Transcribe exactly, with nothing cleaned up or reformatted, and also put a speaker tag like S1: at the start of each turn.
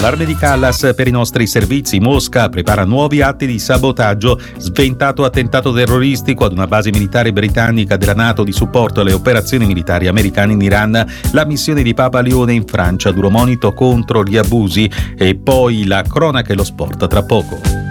S1: Allarme di Callas per i nostri servizi. Mosca prepara nuovi atti di sabotaggio. Sventato attentato terroristico ad una base militare britannica della NATO di supporto alle operazioni militari americane in Iran. La missione di Papa Leone in Francia, duro monito contro gli abusi. E poi la cronaca e lo sport tra poco.